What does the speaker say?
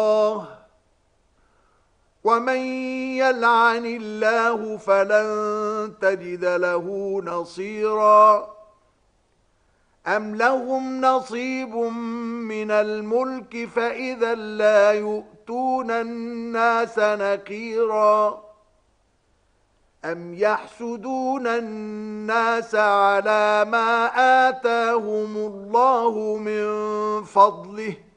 ومن يلعن الله فلن تجد له نصيرا أم لهم نصيب من الملك فإذا لا يؤتون الناس نقيرا أم يحسدون الناس على ما آتاهم الله من فضله